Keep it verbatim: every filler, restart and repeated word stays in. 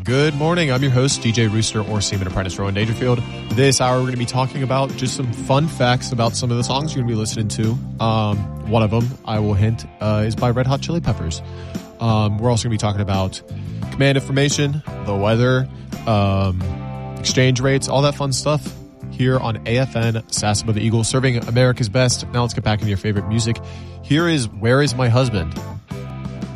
Good morning. I'm your host, D J Rooster, or Seaman Apprentice Rowan Dangerfield. This hour, we're going to be talking about just some fun facts about some of the songs you're going to be listening to. Um, one of them, I will hint, uh, is by Red Hot Chili Peppers. Um, we're also going to be talking about command information, the weather, um, exchange rates, all that fun stuff here on A F N, Sasebo the Eagle, serving America's best. Now let's get back into your favorite music. Here is Where Is My Husband